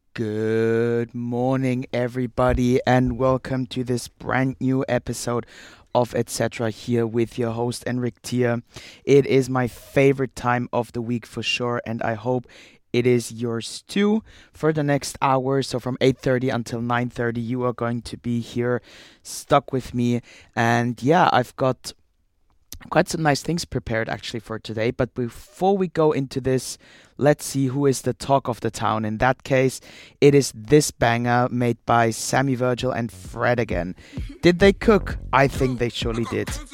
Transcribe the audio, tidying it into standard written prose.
Good morning, everybody, and welcome to this brand new episode of Etc. here with your host, Enric Tier. It is my favorite time of the week for sure, and I hope it is yours too for the next hour. So from 8:30 until 9:30, you are going to be here stuck with me. And yeah, I've got quite some nice things prepared actually for today. But before we go into this, let's see who is the talk of the town. In that case, it is this banger made by Sammy Virgil and Fred again. Did they cook? I think they surely did.